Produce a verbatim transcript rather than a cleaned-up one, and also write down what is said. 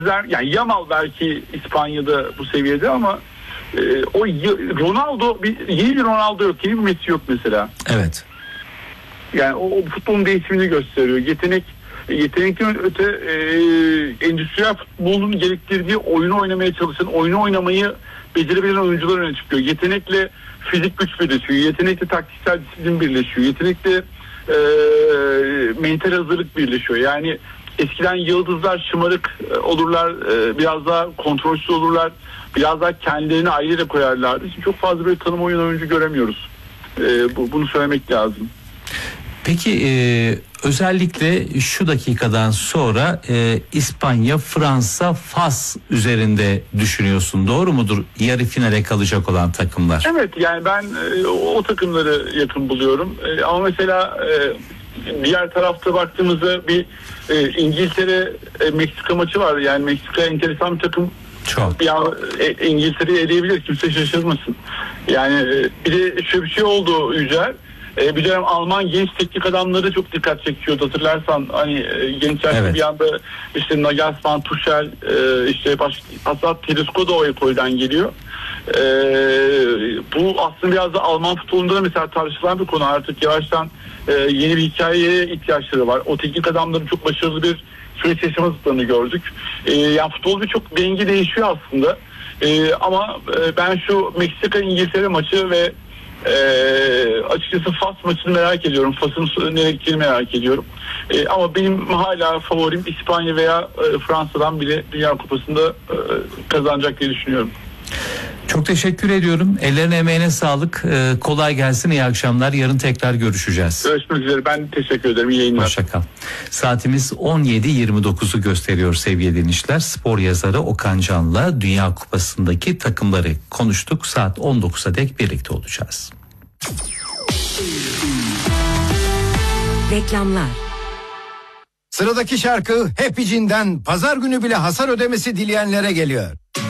Yani Yamal belki İspanya'da bu seviyede ama e, o Ronaldo bir, yeni bir Ronaldo yok, yeni bir Messi yok mesela. Evet. Yani o, o futbolun değişimini gösteriyor. Yetenek yetenekten öte e, endüstriyel futbolun gerektirdiği oyunu oynamaya çalışan, oyunu oynamayı becerebilen oyuncular öne çıkıyor. Yetenekle fizik güç birleşiyor. Yetenekle taktiksel disiplin birleşiyor. Yetenekle e, mental hazırlık birleşiyor. Yani eskiden yıldızlar şımarık olurlar, e, biraz daha kontrolsüz olurlar, biraz daha kendilerini ayrıca koyarlardı. Şimdi çok fazla böyle tanım oyun oyuncu göremiyoruz. E, bu, bunu söylemek lazım. Peki e, özellikle şu dakikadan sonra e, İspanya, Fransa, Fas üzerinde düşünüyorsun, doğru mudur? Yarı finale kalacak olan takımlar. Evet, yani ben e, o takımları yakın buluyorum. E, ama mesela e, diğer tarafta baktığımızda bir e, İngiltere e, Meksika maçı var. Yani Meksika enteresan bir takım. Çok. Ya e, İngiltere'yi eleyebilir, kimse şaşırmasın. Yani e, bir de şöyle bir şey oldu Yücel. E, bir dönem Alman genç teknik adamları çok dikkat çekiyordu, hatırlarsan hani e, gençler evet. Bir anda işte Nagelsmann, Tuchel, e, işte baş, hatta Tedesco da o ekolden geliyor. E, bu aslında biraz da Alman futbolunda da mesela tartışılan bir konu. Artık yavaştan e, yeni bir hikayeye ihtiyaçları var. O teknik adamların çok başarılı bir süreç yaşamasını gördük. E, yani futbolda çok denge değişiyor aslında. E, ama e, ben şu Meksika-İngiltere maçı ve Ee, açıkçası Fas maçını merak ediyorum. Fas'ın nereye gideceğini merak ediyorum. Ee, ama benim hala favorim İspanya veya e, Fransa'dan bile Dünya Kupası'nda e, kazanacak diye düşünüyorum. Çok teşekkür ediyorum. Ellerine emeğine sağlık. Ee, kolay gelsin. İyi akşamlar. Yarın tekrar görüşeceğiz. Görüşmek üzere. Ben teşekkür ederim. İyi yayınlar. Hoşça kal. Saatimiz on yedi yirmi dokuzu gösteriyor sevgili dinleyiciler. Spor yazarı Okan Can'la Dünya Kupası'ndaki takımları konuştuk. Saat on dokuza dek birlikte olacağız. Reklamlar. Sıradaki şarkı Happy Jean'den pazar günü bile hasar ödemesi dileyenlere geliyor.